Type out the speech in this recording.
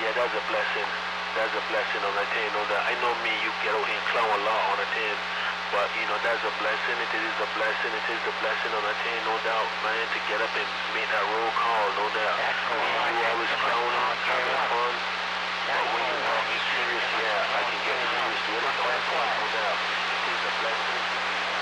Yeah, that's a blessing. That's a blessing on the 10. Know that I know me, you get out here and clown a lot on the 10. But you know, that's a blessing. It is a blessing. It is a blessing on the 10, no doubt, man, to get up and make that roll call, no doubt. That's cool. You always clowning, having fun.